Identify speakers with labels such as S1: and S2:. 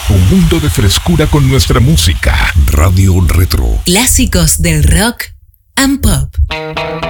S1: Un mundo de frescura con nuestra música. Radio Retro.
S2: Clásicos del rock and pop.